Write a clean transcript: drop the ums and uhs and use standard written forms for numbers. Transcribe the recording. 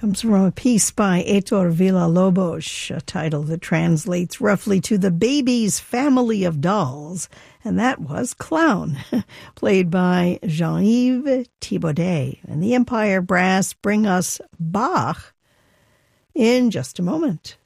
Comes from a piece by Heitor Villa-Lobos, a title that translates roughly to The Baby's Family of Dolls, and that was Clown, played by Jean-Yves Thibaudet. And the Empire Brass bring us Bach in just a moment.